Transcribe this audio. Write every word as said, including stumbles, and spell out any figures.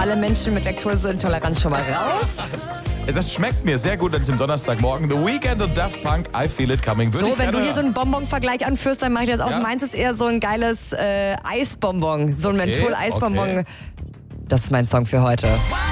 alle Menschen mit Laktoseintoleranz schon mal raus. Das schmeckt mir sehr gut an diesem Donnerstagmorgen. The Weeknd und Daft Punk, I Feel It Coming. Würde So, ich wenn du gerne hier so einen Bonbon-Vergleich anführst, dann mache ich das aus. Ja? Meins ist eher so ein geiles äh, Eisbonbon. So ein Okay, Menthol-Eisbonbon. okay. Das ist mein Song für heute.